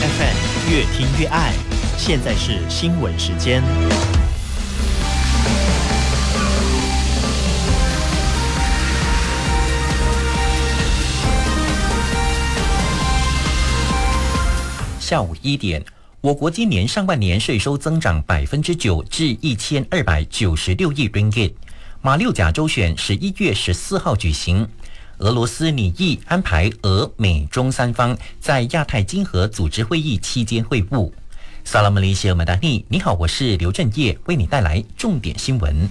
FM 越听越爱。现在是新闻时间。 下午1点，我国今年上半年税收增长9%至1296亿 ringgit。马六甲州选11月14号举行。俄罗斯拟意安排俄美中三方在亚太经合组织会议期间会晤。萨拉姆雷西尔马达尼，你好，我是刘振业，为你带来重点新闻。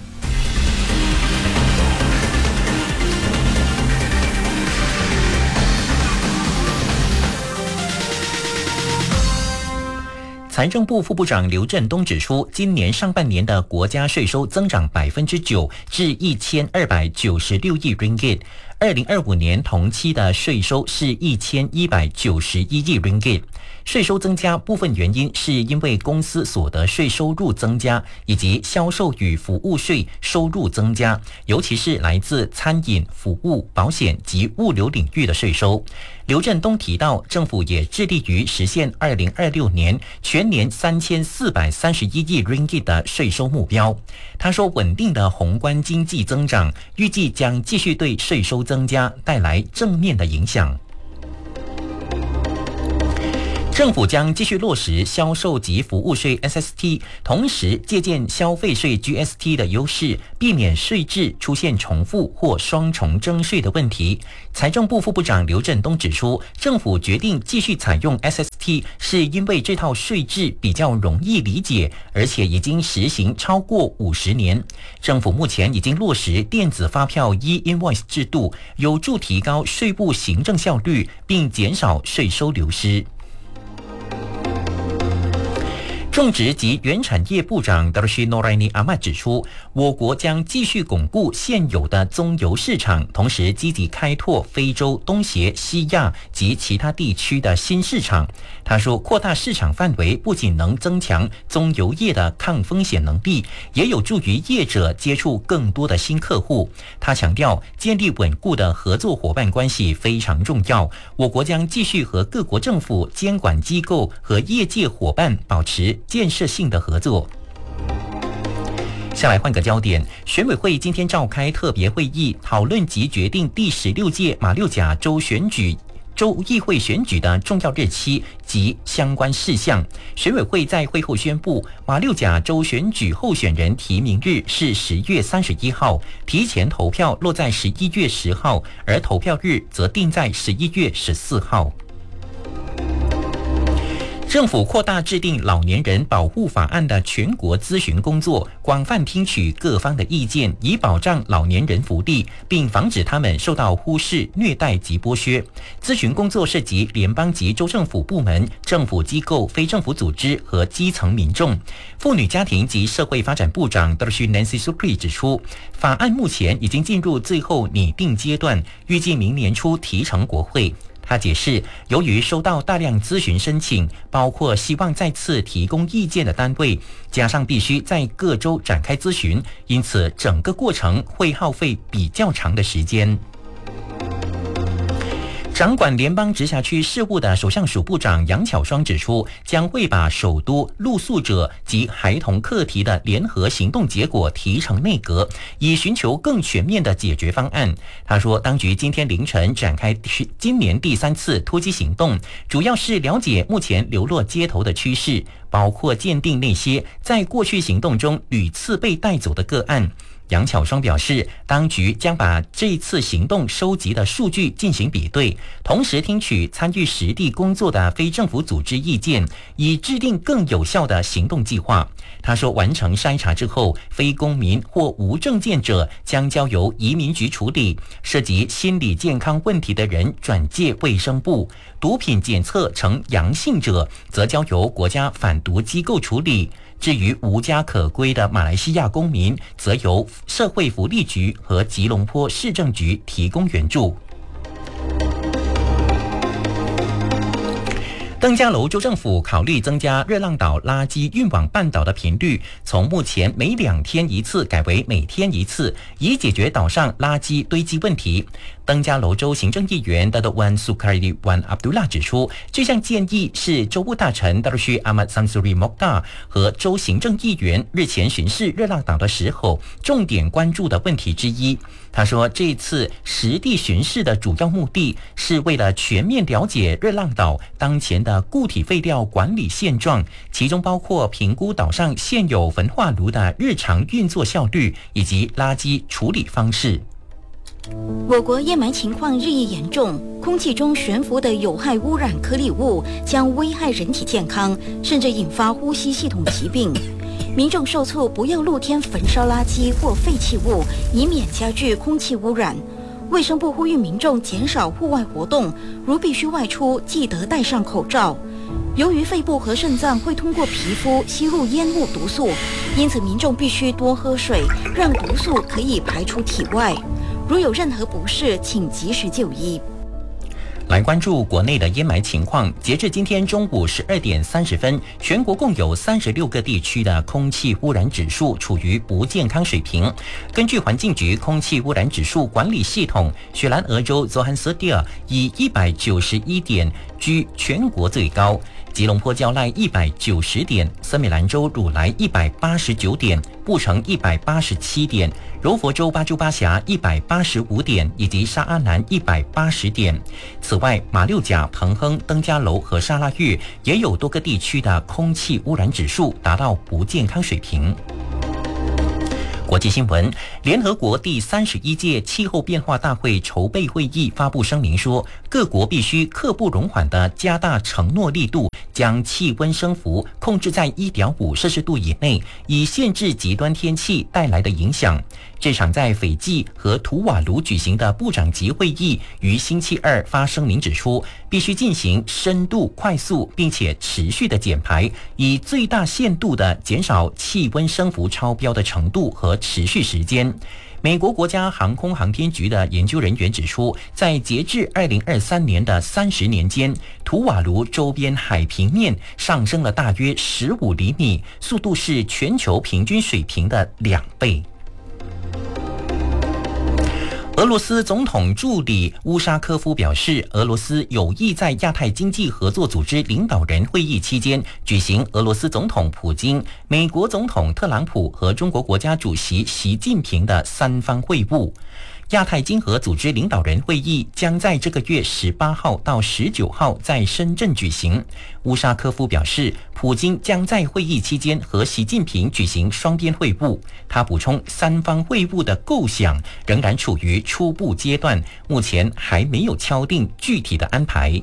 财政部副部长刘振东指出，今年上半年的国家税收增长9%至1296亿 ringgit。2025年同期的税收是1191亿 ringgit。税收增加部分原因是因为公司所得税收入增加，以及销售与服务税收入增加，尤其是来自餐饮、服务、保险及物流领域的税收。刘振东提到，政府也致力于实现2026年全年3431亿 ringgit 的税收目标。他说，稳定的宏观经济增长预计将继续对税收增加带来正面的影响。政府将继续落实销售及服务税 SST， 同时借鉴消费税 GST 的优势，避免税制出现重复或双重征税的问题。财政部副部长刘振东指出，政府决定继续采用 SST 是因为这套税制比较容易理解，而且已经实行超过50年。政府目前已经落实电子发票 e-invoice 制度，有助提高税部行政效率，并减少税收流失。种植及原产业部长 Darshi Noraini Ahmad 指出，我国将继续巩固现有的棕油市场，同时积极开拓非洲、东协、西亚及其他地区的新市场。他说，扩大市场范围不仅能增强棕油业的抗风险能力，也有助于业者接触更多的新客户。他强调，建立稳固的合作伙伴关系非常重要。我国将继续和各国政府、监管机构和业界伙伴保持建设性的合作。下来换个焦点，选委会今天召开特别会议，讨论及决定第16届马六甲州议会选举的重要日期及相关事项。选委会在会后宣布，马六甲州选举候选人提名日是10月31号，提前投票落在11月10号，而投票日则定在11月14号。政府扩大制定老年人保护法案的全国咨询工作，广泛听取各方的意见，以保障老年人福利，并防止他们受到忽视、虐待及剥削。咨询工作涉及联邦及州政府部门、政府机构、非政府组织和基层民众。妇女家庭及社会发展部长 Dr. Nancy Supri 指出，法案目前已经进入最后拟定阶段，预计明年初提呈国会。他解释，由于收到大量咨询申请，包括希望再次提供意见的单位，加上必须在各州展开咨询，因此整个过程会耗费比较长的时间。掌管联邦直辖区事务的首相署部长杨巧双指出，将会把首都露宿者及孩童课题的联合行动结果提呈内阁，以寻求更全面的解决方案。他说，当局今天凌晨展开今年第3次突击行动，主要是了解目前流落街头的趋势，包括鉴定那些在过去行动中屡次被带走的个案。杨巧双表示，当局将把这次行动收集的数据进行比对，同时听取参与实地工作的非政府组织意见，以制定更有效的行动计划。他说，完成筛查之后，非公民或无证件者将交由移民局处理，涉及心理健康问题的人转介卫生部，毒品检测呈阳性者则交由国家反毒机构处理。至于无家可归的马来西亚公民，则由社会福利局和吉隆坡市政局提供援助。登嘉楼州政府考虑增加热浪岛垃圾运往半岛的频率，从目前每2天一次改为每天一次，以解决岛上垃圾堆积问题。 登嘉楼州行政议员 Datuk Wan Sukardi Wan Abdullah 指出，这项建议是州务大臣 Datuk Sri Ahmad Samsuri Mokhtar 和州行政议员日前巡视热浪岛的时候重点关注的问题之一。他说，这次实地巡视的主要目的是为了全面了解热浪岛当前的固体废料管理现状，其中包括评估岛上现有焚化炉的日常运作效率以及垃圾处理方式。 我国烟霾情况日益严重，空气中悬浮的有害污染颗粒物将危害人体健康，甚至引发呼吸系统疾病。民众受促不要露天焚烧垃圾或废弃物，以免加剧空气污染。卫生部呼吁民众减少户外活动，如必须外出，记得戴上口罩。由于肺部和肾脏会通过皮肤吸入烟雾毒素，因此民众必须多喝水，让毒素可以排出体外。如有任何不适，请及时就医。 来关注国内的烟霾情况。截至今天中午12点30分，全国共有36个地区的空气污染指数处于不健康水平。根据环境局空气污染指数管理系统，雪兰莪州 Zohansedia 以191点居全国最高，吉隆坡蕉赖190点，森美兰州乳莱189点，布城187点，柔佛州巴珠巴峡185点，以及沙阿南180点。此外，马六甲、彭亨、登嘉楼和沙拉越也有多个地区的空气污染指数达到不健康水平。国际新闻，联合国第31届气候变化大会筹备会议发布声明说，各国必须刻不容缓地加大承诺力度，将气温升幅控制在1.5摄氏度以内，以限制极端天气带来的影响。这场在斐济和图瓦卢举行的部长级会议于星期二发声明指出，必须进行深度、快速并且持续的减排，以最大限度的减少气温升幅超标的程度和持续时间。美国国家航空航天局的研究人员指出，在截至2023年的30年间，图瓦卢周边海平面上升了大约15厘米，速度是全球平均水平的2倍。俄罗斯总统助理乌沙科夫表示，俄罗斯有意在亚太经济合作组织领导人会议期间举行俄罗斯总统普京、美国总统特朗普和中国国家主席习近平的3方会晤。亚太经合组织领导人会议将在这个月18号到19号在深圳举行。乌沙科夫表示，普京将在会议期间和习近平举行双边会晤。他补充，3方会晤的构想仍然处于初步阶段，目前还没有敲定具体的安排。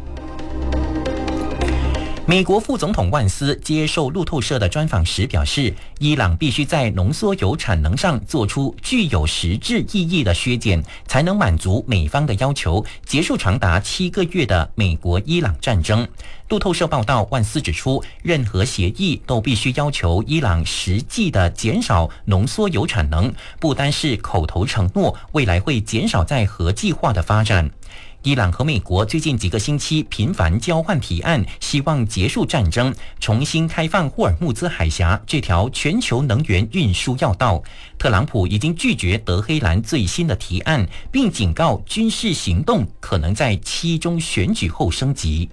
美国副总统万斯接受路透社的专访时表示，伊朗必须在浓缩铀产能上做出具有实质意义的削减，才能满足美方的要求，结束长达7个月的美国伊朗战争。路透社报道，万斯指出，任何协议都必须要求伊朗实际的减少浓缩铀产能，不单是口头承诺，未来会减少在核计划的发展。伊朗和美国最近几个星期频繁交换提案，希望结束战争，重新开放霍尔木兹海峡这条全球能源运输要道。特朗普已经拒绝德黑兰最新的提案，并警告军事行动可能在期中选举后升级。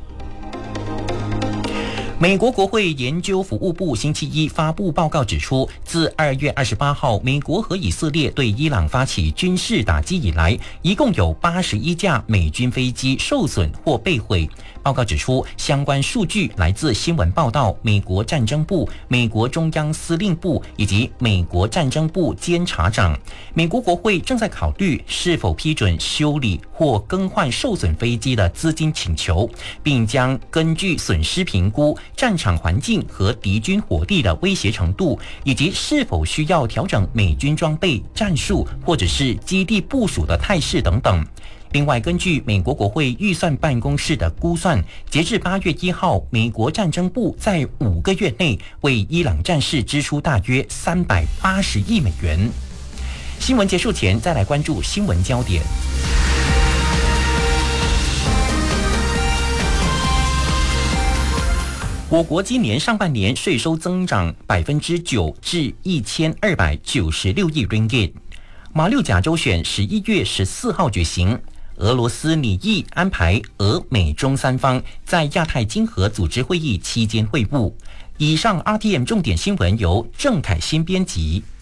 美国国会研究服务部星期一发布报告指出，自2月28号美国和以色列对伊朗发起军事打击以来，一共有81架美军飞机受损或被毁。报告指出，相关数据来自新闻报道、美国战争部、美国中央司令部以及美国战争部监察长。美国国会正在考虑是否批准修理或更换受损飞机的资金请求，并将根据损失评估、战场环境和敌军火力的威胁程度，以及是否需要调整美军装备、战术或者是基地部署的态势等等。另外，根据美国国会预算办公室的估算，截至8月1号，美国战争部在5个月内为伊朗战事支出大约380亿美元。新闻结束前，再来关注新闻焦点。我国今年上半年税收增长9%至1296亿 ringgit。 马六甲州选11月14号举行。俄罗斯拟意安排俄美中三方在亚太经合组织会议期间会晤。以上 RTM 重点新闻由郑凯欣编辑。